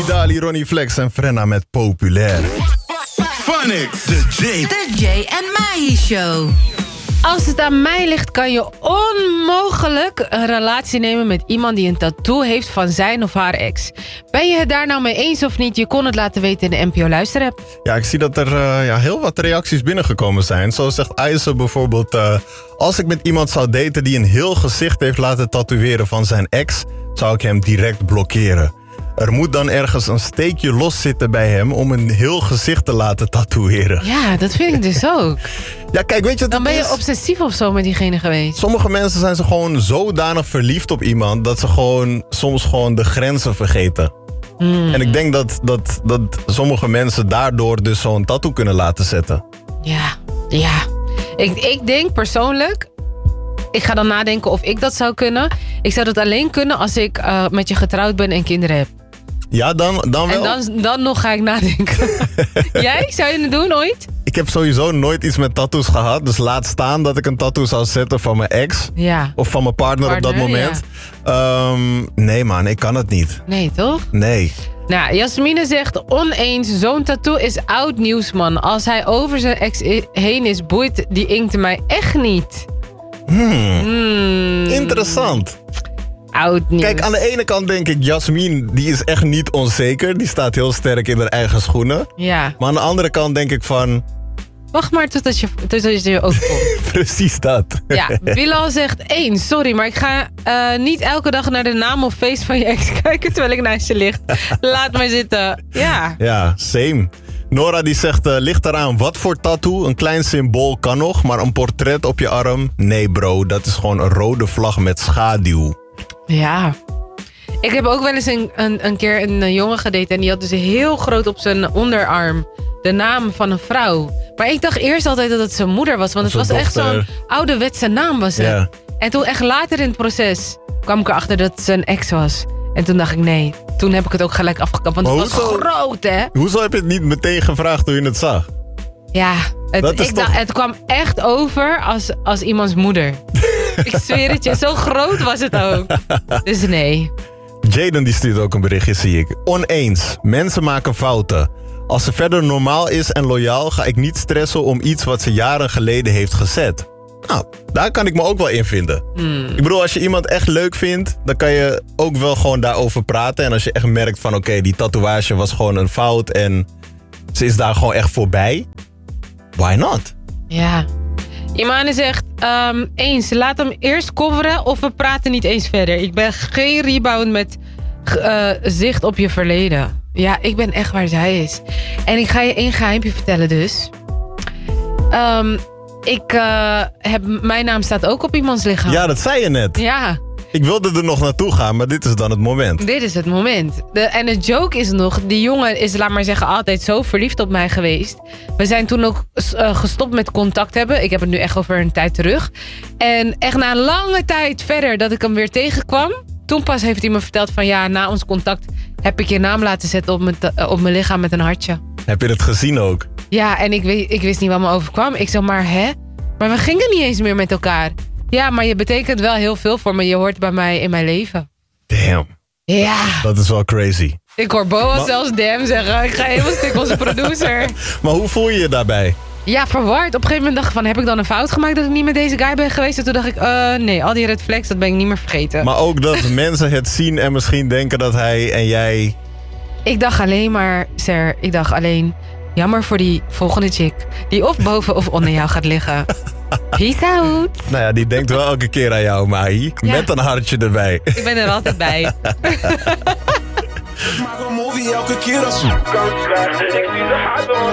Nidali, Ronnie Flex en Frenna met Populair. Phonics, de Jay en Mahi Show. Als het aan mij ligt, kan je onmogelijk een relatie nemen met iemand die een tattoo heeft van zijn of haar ex. Ben je het daar nou mee eens of niet? Je kon het laten weten in de NPO Luisterapp. Ja, ik zie dat er heel wat reacties binnengekomen zijn. Zo zegt Ayse bijvoorbeeld... als ik met iemand zou daten die een heel gezicht heeft laten tatoeëren van zijn ex... zou ik hem direct blokkeren. Er moet dan ergens een steekje los zitten bij hem om een heel gezicht te laten tatoeëren. Ja, dat vind ik dus ook. Ja, kijk, weet je wat Dan ben je obsessief of zo met diegene geweest. Sommige mensen zijn ze gewoon zodanig verliefd op iemand... dat ze soms de grenzen vergeten. En ik denk dat sommige mensen daardoor dus zo'n tattoo kunnen laten zetten. Ja. Ik denk persoonlijk... Ik ga dan nadenken of ik dat zou kunnen. Ik zou dat alleen kunnen als ik met je getrouwd ben en kinderen heb. Ja, dan wel. En dan nog ga ik nadenken. Jij? Zou je het doen ooit? Ik heb sowieso nooit iets met tattoos gehad. Dus laat staan dat ik een tattoo zou zetten van mijn ex. Ja. Of van mijn partner op dat moment. Ja. Nee man, ik kan het niet. Nee, toch? Nee. Nou, Jasmine zegt oneens. Zo'n tattoo is oud nieuws, man. Als hij over zijn ex heen is, boeit die inkte mij echt niet. Interessant. Oud nieuws. Kijk, aan de ene kant denk ik, Jasmine, die is echt niet onzeker. Die staat heel sterk in haar eigen schoenen. Ja. Maar aan de andere kant denk ik van... Wacht maar totdat je overkomt. Precies dat. Ja, Bilal zegt eens. Sorry, maar ik ga niet elke dag naar de naam of feest van je ex kijken terwijl ik naast je lig. Laat maar zitten. Ja. Ja, same. Nora die zegt, ligt eraan wat voor tattoo. Een klein symbool kan nog, maar een portret op je arm? Nee bro, dat is gewoon een rode vlag met schaduw. Ja. Ik heb ook wel eens een keer een jongen gedate en die had dus heel groot op zijn onderarm de naam van een vrouw. Maar ik dacht eerst altijd dat het zijn moeder was, want het was echt zo'n ouderwetse naam was het. Ja. En toen echt later in het proces kwam ik erachter dat het zijn ex was. En toen dacht ik nee, toen heb ik het ook gelijk afgekapt, want het was groot hè. Hoezo heb je het niet meteen gevraagd toen je het zag? Ja, het kwam echt over als iemands moeder. Ik zweer het je, zo groot was het ook. Dus nee. Jaden die stuurt ook een berichtje, zie ik. Oneens. Mensen maken fouten. Als ze verder normaal is en loyaal, ga ik niet stressen om iets wat ze jaren geleden heeft gezet. Nou, daar kan ik me ook wel in vinden. Ik bedoel, als je iemand echt leuk vindt, dan kan je ook wel gewoon daarover praten. En als je echt merkt van oké, die tatoeage was gewoon een fout en ze is daar gewoon echt voorbij. Why not? Ja. Imane zegt, eens, laat hem eerst coveren of we praten niet eens verder. Ik ben geen rebound met zicht op je verleden. Ja, ik ben echt waar zij is. En ik ga je één geheimpje vertellen dus. Mijn naam staat ook op iemands lichaam. Ja, dat zei je net. Ja. Ik wilde er nog naartoe gaan, maar dit is dan het moment. Dit is het moment. En de joke is nog, die jongen is, laat maar zeggen, altijd zo verliefd op mij geweest. We zijn toen ook gestopt met contact hebben. Ik heb het nu echt over een tijd terug. En echt na een lange tijd verder dat ik hem weer tegenkwam. Toen pas heeft hij me verteld van ja, na ons contact heb ik je naam laten zetten op mijn lichaam met een hartje. Heb je het gezien ook? Ja, en ik wist niet wat me overkwam. Ik zeg maar, hè? Maar we gingen niet eens meer met elkaar. Ja, maar je betekent wel heel veel voor me. Je hoort bij mij in mijn leven. Damn. Ja. Dat is wel crazy. Ik hoor Boas zelfs damn zeggen. Ik ga even een stuk onze producer. Maar hoe voel je je daarbij? Ja, verward. Op een gegeven moment dacht ik van, heb ik dan een fout gemaakt dat ik niet met deze guy ben geweest? En toen dacht ik, nee, al die red flags, dat ben ik niet meer vergeten. Maar ook dat mensen het zien en misschien denken dat hij en jij... Ik dacht alleen maar, Ser, jammer voor die volgende chick. Die of boven of onder jou gaat liggen. Peace out. Nou ja, die denkt wel elke keer aan jou, Mahi. Ja. Met een hartje erbij. Ik ben er altijd bij. Maak een movie elke keer als je kan krijgen. Ik zie de hart